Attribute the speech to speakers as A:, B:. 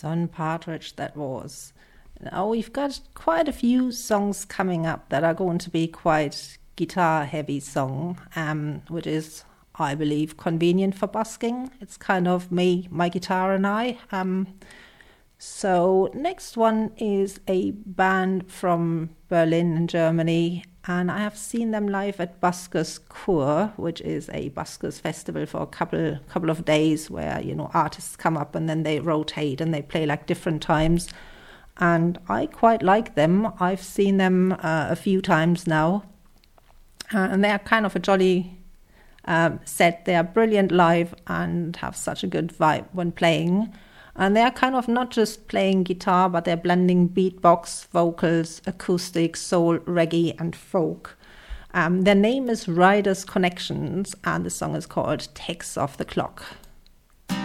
A: Don Partridge, that was. Now we've got quite a few songs coming up that are going to be quite guitar-heavy song, which is, I believe, convenient for busking. It's kind of me, my guitar, and I. So next one is a band from Berlin in Germany, and I have seen them live at Buskers Kur, which is a buskers festival for a couple of days where, you know, artists come up and then they rotate and they play like different times. And I quite like them. I've seen them a few times now, and they're kind of a jolly set. They are brilliant live and have such a good vibe when playing. And they're kind of not just playing guitar, but they're blending beatbox, vocals, acoustic, soul, reggae, and folk. Their name is Riders Connections, and the song is called Takes Off the Clock.